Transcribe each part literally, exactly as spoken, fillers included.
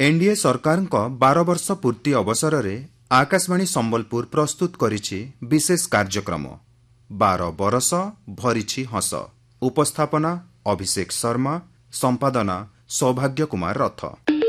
NDA सरकार बारह वर्ष पूर्ति अवसर में आकाशवाणी संबलपुर प्रस्तुत करिछि विशेष कार्यक्रम बारह बरस भरिछि हस। उपस्थापना अभिषेक शर्मा, संपादना सौभाग्य कुमार रथ।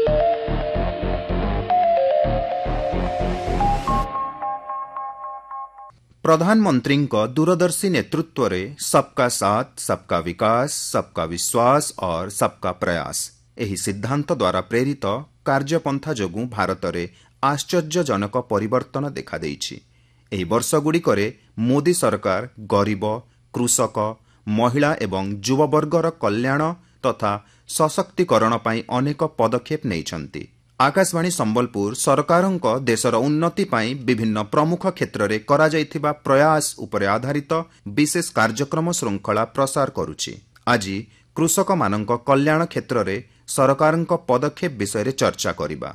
प्रधानमंत्री दूरदर्शी नेतृत्व में सबका साथ, सबका विकास, सबका विश्वास और सबका प्रयास एही सिद्धांत द्वारा प्रेरित कार्यपंथा जोगु भारत में आश्चर्यजनक परिवर्तन देखा देइछि। एही वर्षगुड़िकरे मोदी सरकार गरीब, कृषक, महिला एवं युववर्गर कल्याण तथा सशक्तिकरण पई अनेक पदक्षेप नेइछन्ति। आकाशवाणी संबलपुर सरकारक देशर उन्नति पई विभिन्न प्रमुख क्षेत्र में करा जाइथिबा प्रयास उपरे आधारित विशेष कार्यक्रम श्रृंखला प्रसार करुछि। आज कृषक मानक कल्याण क्षेत्र में सरकारक पदक्षेप विषय चर्चा करिबा।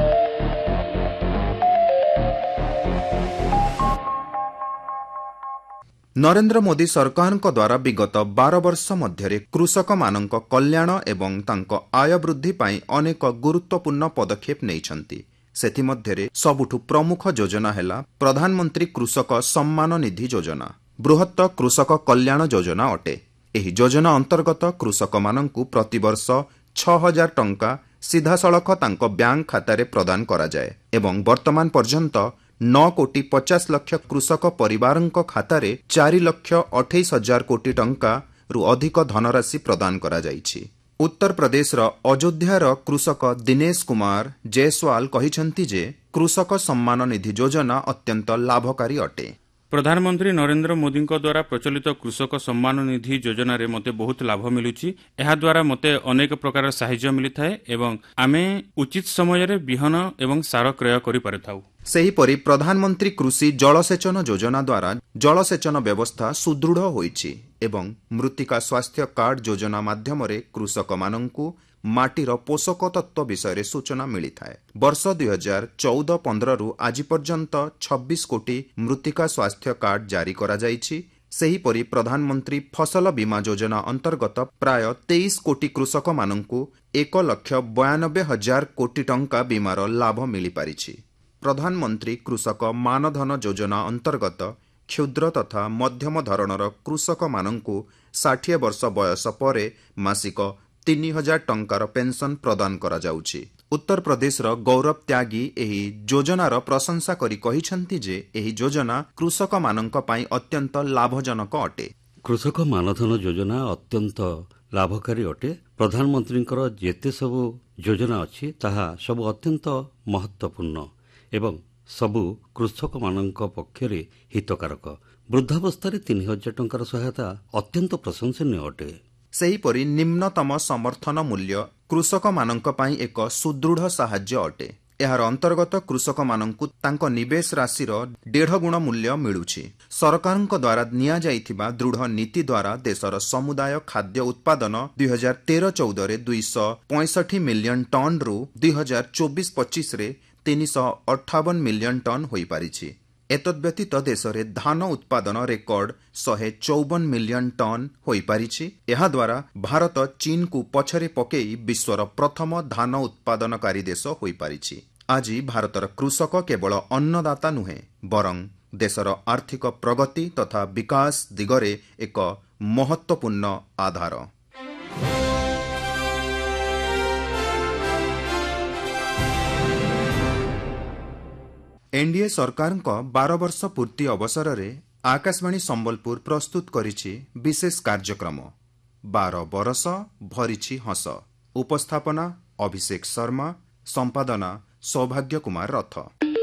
नरेंद्र मोदी सरकार द्वारा विगत बारह वर्ष मध्य कृषक मानक कल्याण एवं तांको आय वृद्धि पाई अनेक गुरुत्वपूर्ण पदक्षेप नेइछन्ति। सेथि मध्यरे सबुठु प्रमुख योजना हेला प्रधानमंत्री कृषक सम्मान निधि योजना, बृहत्त कृषक कल्याण योजना अटे। एही योजना अंतर्गत कृषक मानकु प्रतिवर्ष छह हजार टंका सीधासलख तांको बैंक खातारे प्रदान करा जाए एवं वर्तमान पर्यंत नौ कोटी पचास लक्ष कृषक परिवारंक खातारे चारि लक्ष अठाईस हजार कोटी टंका रु अधिक धनराशि प्रदान करा जाइछि। उत्तर प्रदेशर अयोध्यार कृषक दिनेश कुमार जयसवाल कहिछन्ति जे कृषक सम्मान निधि योजना अत्यंत लाभकारी अटे। प्रधानमंत्री नरेंद्र मोदी द्वारा प्रचलित कृषक सम्मान निधि योजना रे मते बहुत लाभ मिलुछि। एहा द्वारा मते अनेक प्रकार सहायता मिलिथाए एवं आमे उचित समय रे बिहन एवं सार क्रय करि परिथाउ। सेहीपरि प्रधानमंत्री कृषि जलसेचन योजना द्वारा जलसेचन व्यवस्था सुदृढ़ होइछि एवं मृत्तिका स्वास्थ्य कार्ड योजना माध्यम रे कृषक मानंकु माटीर पोषक तत्व विषय सूचना मिलिथाए। वर्ष दुई हजार चौदह पंद्रह रु आज पर्यंत छब्बीस कोटी मृत्तिका स्वास्थ्य कार्ड जारी करा जाइछि। सेहीपरि प्रधानमंत्री फसल बीमा योजना अंतर्गत प्राय तेईस कोटी कृषक मानंकु एक लक्ष बयानबे हजार कोटी टंका बीमार लाभ मिली पारिछि। प्रधानमंत्री कृषक मानधन योजना अंतर्गत क्षुद्र तथा मध्यम धरणर कृषक मानंकु षाठी वर्ष बयस परे मासिक तीन हजार टंकार पेंशन प्रदान करा जाउछि। उत्तर प्रदेशर गौरव त्यागी एही योजनार प्रशंसा करी कहिछन्ति जे एही योजना कृषक मानंक पई अत्यंत लाभजनक अटे। कृषक मानधन योजना अत्यंत लाभकारी अटे। प्रधानमंत्रींकर जेते सबु योजना अछि ताहा सब अत्यंत महत्वपूर्ण एवं सबु कृषक मानंक पक्षरे हितकारक। वृद्धावस्था तीन हजार टंकार सहायता अत्यंत प्रशंसनीय अटे। सेहीपरि निम्नतम समर्थन मूल्य कृषक मानंक पई एक सुदृढ़ साहाय्य अटे। एहार अंतर्गत कृषक मानंकु तांको निवेश राशिर डेढ़ गुण मूल्य मिलुछि। सरकारक द्वारा निया जाइथिबा दृढ़ नीति द्वारा देशर समुदाय खाद्य उत्पादन दुई हजार तेरह चौदह रे दुई सौ पैंसठ मिलियन टन रु दुई हजार चौबीस पच्चीस रे तीन सौ अट्ठावन मिलियन टन होई पारिछि। एतद्व्यतीत देश में धान उत्पादन रेकर्ड शहे चौवन मिलियन टन होई पारिछि। एहा द्वारा भारत चीन को पछरे पकेई विश्वर प्रथम धान उत्पादनकारी देश होई पारिछि। आज भारतर कृषक केवल अन्नदाता नुहे बरं देशर आर्थिक प्रगति तथा विकास दिगरे एक महत्वपूर्ण आधार। एनडीए सरकार बारह वर्ष पूर्ति अवसर में आकाशवाणी संबलपुर प्रस्तुत करिछि विशेष कार्यक्रम बारह बरस भरिछि हस। उपस्थापना अभिषेक शर्मा, संपादना सौभाग्य कुमार रथ।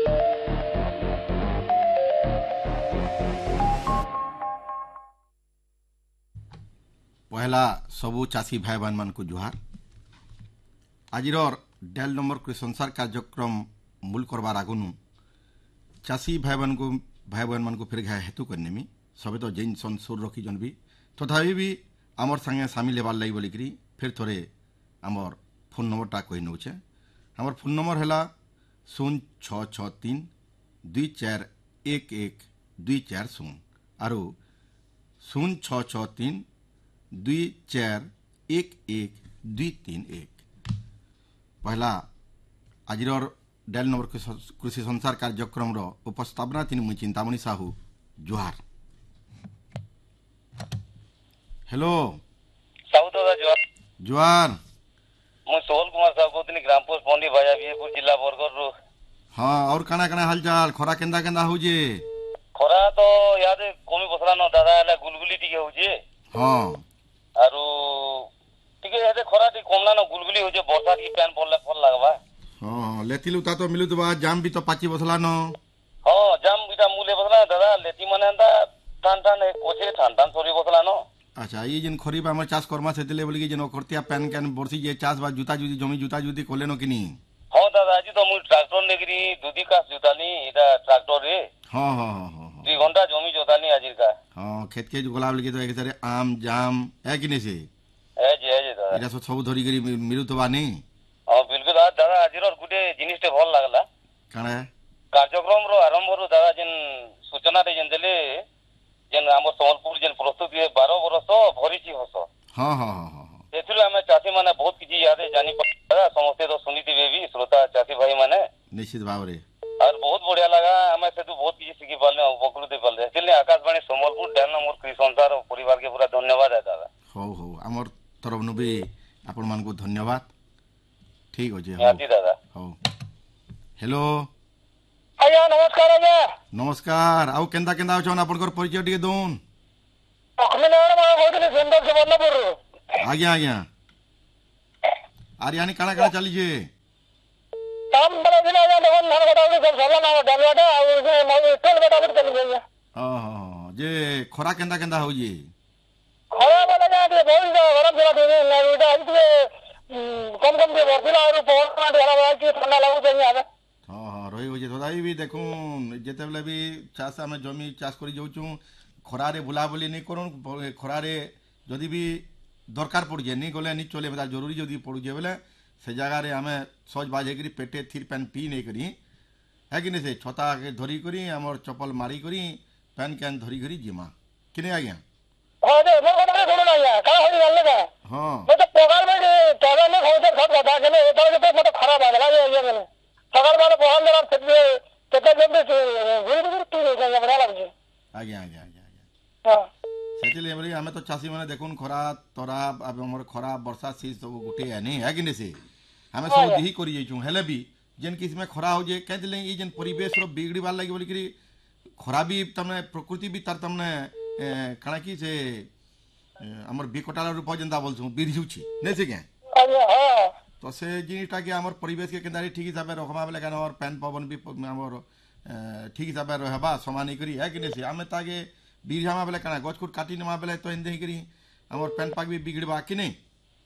पहला सबु चाषी भाई बहन मान को जुहार। आज डेल नंबर के संसार कार्यक्रम मूल करवार आगुनु चाषी भाई बहन को भाई बहन मान को फिर घाय हेतु करने में सबे तो जैन सन सुर रखी जन भी तथापि भी आमर संगे सामिल हेबार लगी बोलिकी फिर थोड़े आमर फोन नंबरटा कही नौचे। आमर फोन नंबर है शून्य छः छः तीन दुई चार एक एक दुई चार शून्य आरो शून्य छः छः तीन दुई चार एक एक दुई तीन एक। पहला आज डेल नंबर कृषि संसार कार्यक्रम उपस्थापना तीन मुई चिंतामणि साहू जुहार। हेलो साहू दादा जुहार। जुहार मु सोहल कुमार साहू कहते ग्राम पोस्ट पंडी भाया बीएपुर जिला बरगढ़ रू। हाँ और काना काना हालचाल खरा केंदा केंदा होजे? खरा तो याद कमी बसला न दादा एला गुलगुली टिके होजे। हाँ आरो टिके हेदे खरा टिके कमला न गुलगुली होजे बरसात की पैन पड़ले फल लागबा। हाँ लेतिलु ता तो मिलु तो बा जाम भी तो पाची बसला न। हाँ जाम बिटा मूले बसला दादा लेती माने अंदा टान टान एक कोचे टान टान सोरी बसला न। अच्छा ये जिन खरीब हमर चाष करमा सेतले बोली जिन करतिया पैन कैन बरसी जे चाष बा जुता जुदी जमी जुता जुदी कोले न किनी। हाँ दादा आज तो मु ट्रैक्टर नेगरी दुदी कास जुताली इदा ट्रैक्टर रे। हाँ हाँ हाँ हाँ दुई घंटा जमी जोताली आज का। हाँ खेत के गोला बोली तो एक सारे आम जाम है कि नहीं से ए जे ए जे दादा इरा सब धरी करी मिलु तो बा नहीं। हाँ बिल्कुल दादा आज गुटे जिनिस टे भल लागला काना कार्यक्रम रो आरंभ रो दादा जिन सूचना रे जिन देले जिन हमर संबलपुर जिन प्रस्तुति बारह बरस भरिची हस। हाँ हाँ हाँ हाँ सेथुले हमें चासी माने बहुत किछि यादे जानि पड़ा समस्ते तो सुनिथिबे भी श्रोता चासी भाई माने निश्चित भाव रे और बहुत बढ़िया लगा हमें सेतु बहुत किछि सिखि पाले उपकृत पाले इसलिए आकाशवाणी संबलपुर डेल नंबर कृषि संसार और परिवार के पूरा धन्यवाद है दादा। हो हो हमर तरफ नु भी आपण मान को धन्यवाद। ठीक हो जे हां जी दादा। हो हेलो आया नमस्कार आया नमस्कार आउ केंदा केंदा छन आपनकर परिचय टिके दोन। अखमेनवर मा होतले सुंदर सुवर्णपुर। आज्ञा आज्ञा आर्यानी काना काना चली जे काम बड़ा दिन आया लगन धान कटाउली सब सरला ना डालवाटा और उसने मो तेल कटाउली चली गई। हां हां जे खरा केंदा केंदा हो जे खरा वाला जा दे बोल दो गरम जला दे ना उटा आज कम कम के बरसिला और पवन का ढेला बा की ठंडा लागू चाहिए आबे। हां हां रही हो जे थोदाई भी देखून जेतेबले भी चाष में जमी चाष करी जाउचू खरा रे बुला बुली नहीं करूं खरा रे जदी भी दरकार पड़ जाए नहीं गले नहीं चले मतलब जरूरी जदि पड़ जाए बोले से जगह रे हमें सज बाजे करी पेटे थीर पैन पी नहीं करी है कि नहीं से छता के धरी करी हमर चप्पल मारी करी पैन कैन धरी करी जिमा कि नहीं आज्ञा। हां दे मोर कोटा छोड़ ना या का होई गल का हां मैं तो पगार में तवे में खाऊ सब बता के नहीं तो तो मत खराब आ गया ये मैंने पगार वाले पगार मेरा कितने कितने जल्दी गुरु गुरु तू नहीं बना लग जी। आज्ञा आज्ञा आज्ञा हां सेतिले हमरी हमें तो चासी माने देखुन खरा तरा अब हमर खरा वर्षा सी सब गुटे है नहीं है कि नहीं से हमें सब दिही करी जाइछू हेले भी जेन किस में खरा हो जे कह दिले ई जेन परिवेश रो बिगड़ी वाला लागि बोली करी खरा भी तमने प्रकृति भी तार तमने काना की से हमर बिकटाला रूप जेंदा बोलछू बिरजुची नहीं से के हां तो से जिनिसटा के हमर परिवेश के केंदारी ठीक हिसाब से रखमा बेले कान और पैन पवन भी हमर ठीक हिसाब से रहबा समान करी है कि नहीं से हमें तागे बीरजामा बेले काना गछ कुट काटी नमा बेले तो एंदे करी हमर पैन पाक भी बिगड़बा कि नहीं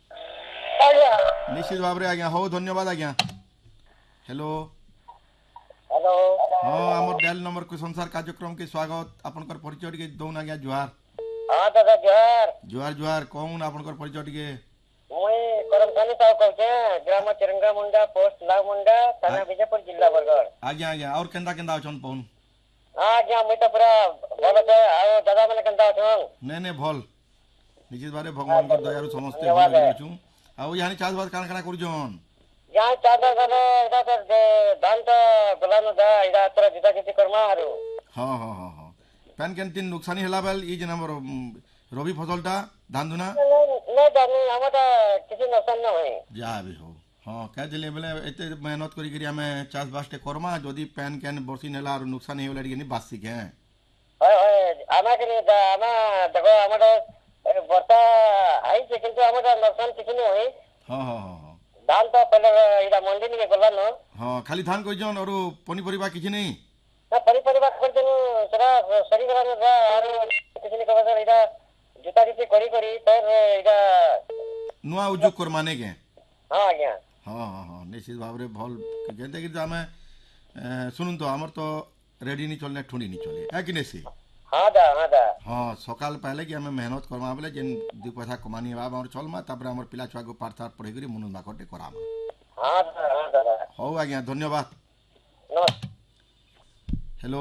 निश्चित भाव रे आज्ञा हो धन्यवाद आज्ञा। हेलो हेलो हां हमर डेल नंबर को संसार कार्यक्रम के स्वागत आपनकर परिचय के दोन आज्ञा जुहार। हां दादा जोहार जुहार जुहार कौन आपनकर परिचय के मुई करमसानी साहब कहते ग्राम चिरंगा मुंडा पोस्ट ला मुंडा थाना विजयपुर जिला बरगढ़। आज्ञा आज्ञा और केंदा केंदा अछन पौन हां जा मुई तो पूरा भल छे आ दादा माने केंदा अछन ने ने भल निश्चित बारे भगवान को दयारु समस्त भल रहछु आ यानी चाष बात काना काना करजन यहाँ चादर गले इदा कर दे धान तो गलानो दा इदा तोरा जिता जिति करमा हारू। हां हां हां हां पैन केन तीन नुकसानी हला बेल ई जन हमर रबी फसलटा धान दुना नहीं जानी हमरा किसी नुकसान न होई जा भी हो। हां कह दिले बेले एते मेहनत करी करी हमें चाष बास्ते करमा जदी पैन केन बरसी नेला और नुकसान हेला डी नि बासी के ओए ओए आमा के दा आमा देखो हमरा वर्षा आई छे किंतु हमरा नुकसान किसी न होई। हां हां हां धान तो पहले इदा मंडी में गला न हां खाली धान कोइ जन और पनी परिबा किछि नहीं ना परी परिबा कर देनु सरा सरी गला न दा और किसी ने कहा सर इदा जुता जिति करी करी तर इदा नुआ उजुक कर माने के। हां आज्ञा हां हां हां निश्चित भाव रे भल जेते कि हमें सुनुन तो हमर तो रेडी नहीं चलने ठुंडी नहीं चले है कि नहीं से। हां दा हां दा हां सकाल पहले कि हमें मेहनत करमा बेले जेन दु पैसा कमानी बा हमर चलमा तापर हमर पिला छुआ को पाठ साठ पढ़े करी मुनुन बाकटे करामा। हां दा हां दा हो आज्ञा धन्यवाद। नमस्कार हेलो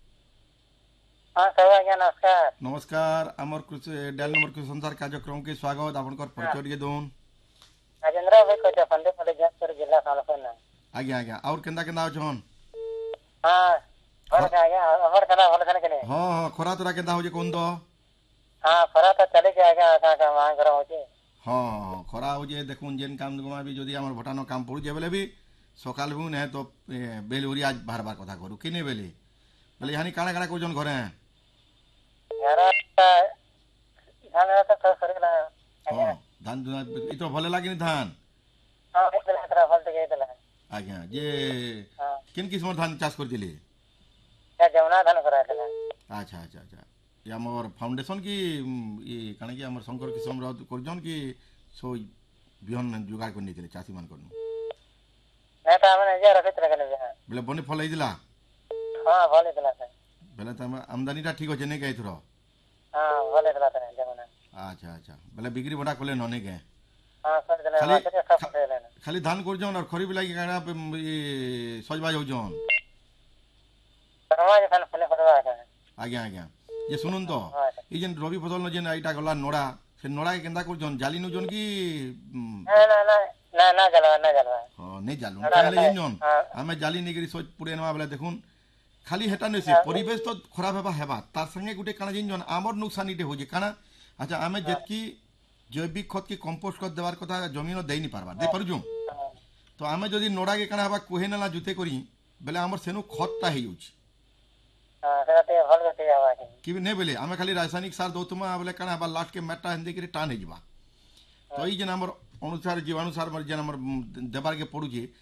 हां सर आज्ञा नमस्कार नमस्कार हमर कुछ डेल नंबर के संसार कार्यक्रम के स्वागत आपनकर परिचय के दोन। राजेंद्र भाई को फंदे फले जाकर जिला सालफन आज्ञा आज्ञा और केंदा केंदा अछन हां भल का आगे हमर कना भल कने कने हां हां खरा तोरा केंदा हो जे कोन दो हां खरा त चले के आगे का का मांग करो होची हां हां खरा हो जे देखुन जेन काम गुमा भी जदी हमर भटानो काम पड़ू जे बेले भी सकाल भी ने तो बेलुरी आज बार बार कथा करू किने बेले बेले हानि काना काना को जन घरे यार धान तो तो सरगला हां धान इ तो भले लागिनी धान हां एक बेला तरा भल ते गेतला आज्ञा जे हां किन किस्म धान चाष कर दिले या जमुना धान करा देला अच्छा अच्छा अच्छा ये हमर फाउंडेशन की ये काना कि हमर शंकर किस्म रो करजन कि सो बिहन जुगाड़ करनी दिले चासी मान करनु नहीं तो हमने जे रखित रखले बोले बने फल दिला हां भले दिला से बोले त आमदनी टा ठीक हो जने गई थरो हां भले दिला से जमुना अच्छा अच्छा बोले बिक्री बड़ा कोले नने के हां सर दिला खाली मार्केट सब दे लेना खाली धान कर जन और खरीफ लागी काना ये सजबाज हो जन समाज धान फले फरवा है आज्ञा आज्ञा ये सुनुन तो ये जेन रबी फसल न जेन आइटा गला नोड़ा से नोड़ा के केंदा कर जन जाली नु जन की ना ना ना ना ना जलवा ना जलवा हां नहीं जालू पहले जेन जन हमें जाली निगरी सोच पुड़े नवा बेले देखुन खाली हेटा नसे परिवेश तो खराब हेबा हेबा तार संगे गुटे काना जेन जन आमर नुकसान इटे हो जे काना अच्छा हमें जेतकी जैविक खत की कंपोस्ट खत देवार कथा जमीन देई नि पारबा दे परजु तो हमें जदी नोड़ा के काना हेबा कोहे नला जुते करी बेले हमर सेनु खतटा हे जाउची हां सेटा ते भल गते आवा कि ने बेले हमें खाली रासायनिक सार दउतमा बेले काना हेबा लास्ट के मेटा हिंदी के टान हे जबा तो ई जेन हमर अनुसार जीवाणुसार मर जेन हमर देबार के पड़ुची